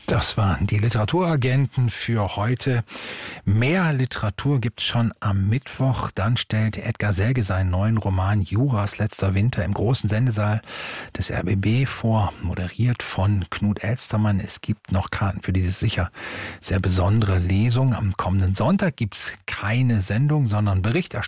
Das waren die Literaturagenten für heute. Mehr Literatur gibt's schon am Mittwoch. Dann stellt Edgar Selge seinen neuen Roman Juras letzter Winter im großen Sendesaal des RBB vor, moderiert von Knut Elstermann. Es gibt noch Karten für diese sicher sehr besondere Lesung. Am kommenden Sonntag gibt's keine Sendung, sondern Berichterstattung